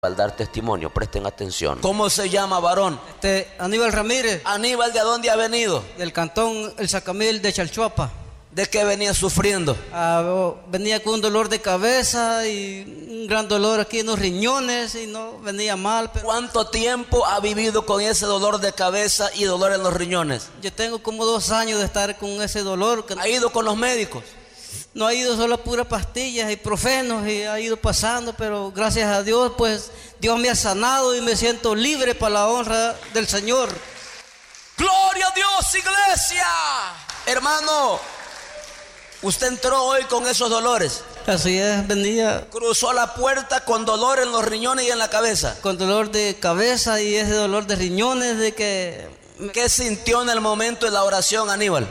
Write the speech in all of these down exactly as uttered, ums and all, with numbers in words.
Al dar testimonio, presten atención. ¿Cómo se llama, varón? Este, Aníbal Ramírez. Aníbal, ¿de dónde ha venido? Del cantón El Sacamil de Chalchuapa. ¿De qué venía sufriendo? Ah, venía con un dolor de cabeza y un gran dolor aquí en los riñones y no venía mal. Pero... ¿Cuánto tiempo ha vivido con ese dolor de cabeza y dolor en los riñones? Yo tengo como dos años de estar con ese dolor. ¿Ha ido con los médicos? No ha ido solo a puras pastillas y profenos y ha ido pasando, pero gracias a Dios, pues Dios me ha sanado y me siento libre para la honra del Señor. ¡Gloria a Dios, iglesia! Hermano, usted entró hoy con esos dolores. Así es, venía. Cruzó la puerta con dolor en los riñones y en la cabeza. Con dolor de cabeza y ese dolor de riñones de que... ¿Qué sintió en el momento de la oración, Aníbal?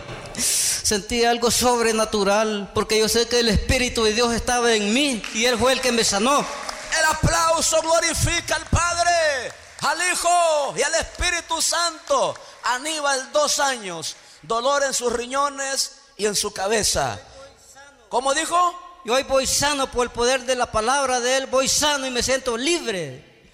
Sentí algo sobrenatural, porque yo sé que el Espíritu de Dios estaba en mí y Él fue el que me sanó. El aplauso glorifica al Padre, al Hijo y al Espíritu Santo. Aníbal, dos años, dolor en sus riñones y en su cabeza. ¿Cómo dijo? Y hoy voy sano por el poder de la palabra de Él, voy sano y me siento libre.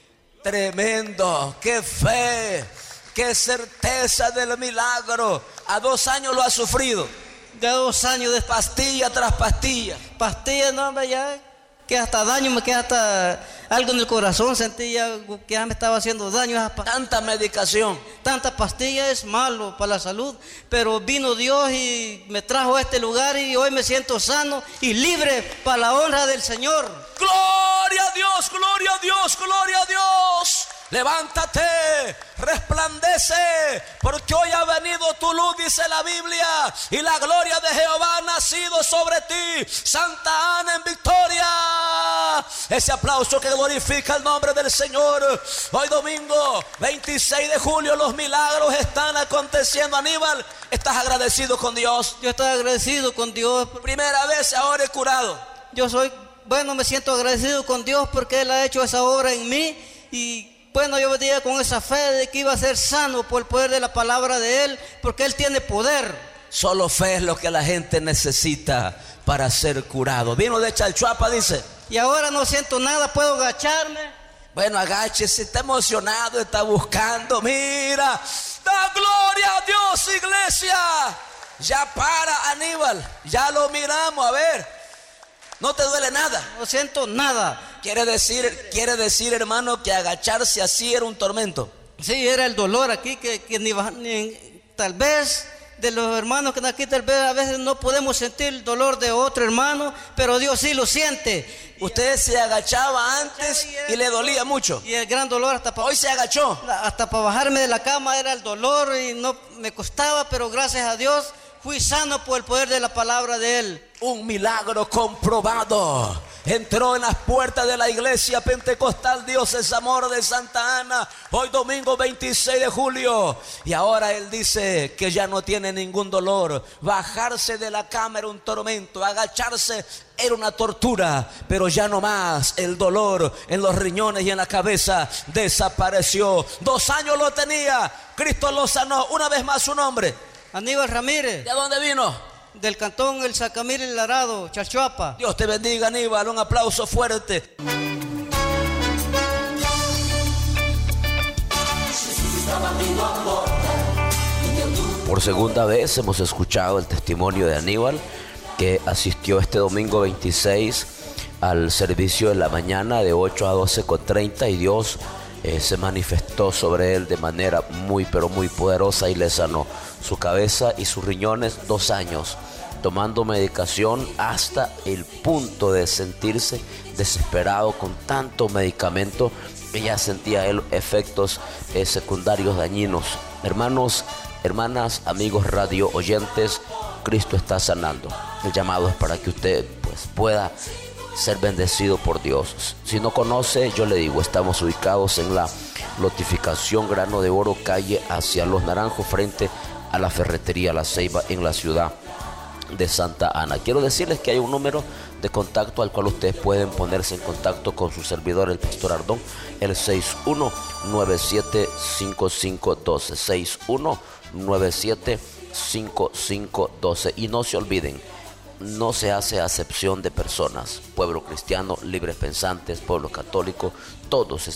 Tremendo, qué fe. ¡Qué certeza del milagro! A dos años lo ha sufrido. Ya dos años de pastilla tras pastilla. Pastilla, no, hombre, ya que hasta daño, me queda hasta algo en el corazón. Sentí ya que ya me estaba haciendo daño. Tanta medicación. Tanta pastilla es malo para la salud. Pero vino Dios y me trajo a este lugar y hoy me siento sano y libre para la honra del Señor. ¡Gloria a Dios! ¡Gloria a Dios! ¡Gloria a Dios! Levántate, resplandece, porque hoy ha venido tu luz, dice la Biblia, y la gloria de Jehová ha nacido sobre ti. Santa Ana en victoria. Ese aplauso que glorifica el nombre del Señor. Hoy domingo veintiséis de julio los milagros están aconteciendo. Aníbal, ¿estás agradecido con Dios? Yo estoy agradecido con Dios. Primera vez ahora he curado. Yo soy, bueno, me siento agradecido con Dios porque Él ha hecho esa obra en mí y bueno, yo venía con esa fe de que iba a ser sano por el poder de la palabra de Él, porque Él tiene poder. Solo fe es lo que la gente necesita para ser curado. Vino de Chalchuapa, dice. Y ahora no siento nada, puedo agacharme. Bueno, agáchese, está emocionado, está buscando. Mira, da gloria a Dios, iglesia. Ya para, Aníbal, ya lo miramos, a ver. ¿No te duele nada? No siento nada. Quiere decir, quiere decir, hermano, que agacharse así era un tormento. Sí, era el dolor aquí que, que ni, ni tal vez de los hermanos que están aquí, tal vez a veces no podemos sentir el dolor de otro hermano, pero Dios sí lo siente. Usted se agachaba antes y le dolía mucho. Y el gran dolor hasta para hoy se agachó. Hasta para bajarme de la cama era el dolor y no me costaba, pero gracias a Dios fui sano por el poder de la palabra de Él. Un milagro comprobado. Entró en las puertas de la iglesia pentecostal Dios es Amor de Santa Ana. Hoy domingo veintiséis de julio. Y ahora él dice que ya no tiene ningún dolor. Bajarse de la cama era un tormento. Agacharse era una tortura. Pero ya no más. El dolor en los riñones y en la cabeza desapareció. Dos años lo tenía. Cristo lo sanó. Una vez más su nombre. Aníbal Ramírez. ¿De dónde vino? Del cantón El Sacamil El Arado, Chalchuapa. Dios te bendiga, Aníbal. Un aplauso fuerte. Por segunda vez hemos escuchado el testimonio de Aníbal, que asistió este domingo veintiséis al servicio de la mañana de ocho a doce con treinta y Dios eh, se manifestó sobre él de manera muy pero muy poderosa y le sanó su cabeza y sus riñones. Dos años tomando medicación hasta el punto de sentirse desesperado con tanto medicamento que ya sentía él efectos eh, secundarios dañinos. Hermanos, hermanas, amigos radio oyentes, Cristo está sanando. El llamado es para que usted pues, pueda ser bendecido por Dios. Si no conoce, yo le digo, estamos ubicados en la lotificación Grano de Oro, calle hacia Los Naranjos, frente a la ferretería La Ceiba, en la ciudad de Santa Ana. Quiero decirles que hay un número de contacto al cual ustedes pueden ponerse en contacto con su servidor, el pastor Ardón, el seis uno nueve siete cinco cinco uno dos, seis uno nueve siete cinco cinco uno dos. Y no se olviden, no se hace acepción de personas. Pueblo cristiano, libres pensantes, pueblo católico, todos